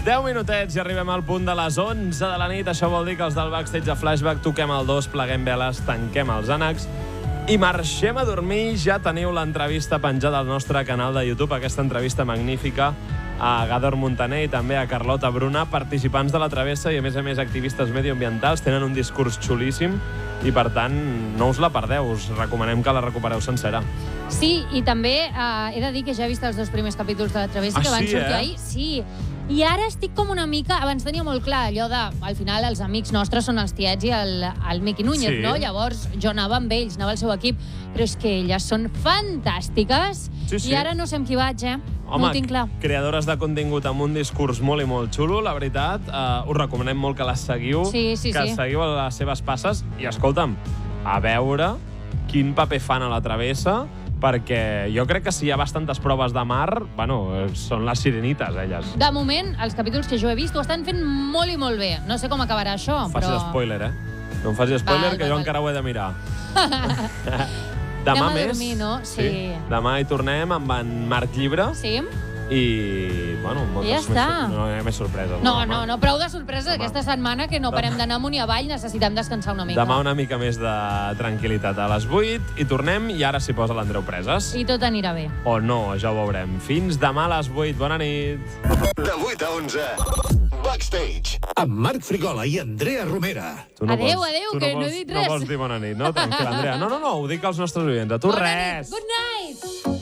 10 minutets i arribem al punt de les 11 de la nit. Això vol dir que els del backstage de Flashback toquem el 2, pleguem veles, tanquem els ànecs i marxem a dormir. Ja teniu l'entrevista penjada al nostre canal de YouTube, aquesta entrevista magnífica a Gador Montaner i també a Carlota Bruna, participants de la Travessa i, a més, activistes medioambientals. Tenen un discurs xulíssim i, per tant, no us la perdeu. Us recomanem que la recupereu sencera. Sí, i també he de dir que ja he vist els 2 primers capítols de la Travessa que van sortir ahir. Sí, i ara estic com una mica... Abans tenia molt clar allò de... Al final, els amics nostres són els tiets i el Miqui Núñez, no? Llavors, jo anava amb ells, anava al seu equip, però és que elles són fantàstiques. I ara no sé amb qui vaig, Home, no ho tinc clar. Creadores de contingut amb un discurs molt i molt xulo, la veritat. Us recomanem molt que les seguiu, que seguiu les seves passes. I, escolta'm, a veure quin paper fan a la Travessa, perquè jo crec que si hi ha bastantes proves de mar, bueno, són les sirenites, elles. De moment, els capítols que jo he vist ho estan fent molt i molt bé. No sé com acabarà això, però... Facis spoiler, No em facis spoiler, que jo encara ho he de mirar. Demà anem a dormir, no? Sí. Demà hi tornem amb en Marc Llibre. Sí. I, bueno, moltes no hi ha més sorpreses. No, prou de sorpreses aquesta setmana, que no parem d'anar amunt i avall, necessitem descansar una mica. Demà una mica més de tranquil·litat a les 8 i tornem, i ara s'hi posa l'Andreu Preses. I tot anirà bé. O no, ja ho veurem. Fins demà a les 8. Bona nit. De 8 a 11. Backstage. Amb Marc Frigola i Andrea Romera. Adéu, que no he dit res. No vols dir bona nit, no? Tranquil, Andrea. No, ho dic als nostres oients. A tu res. Good night.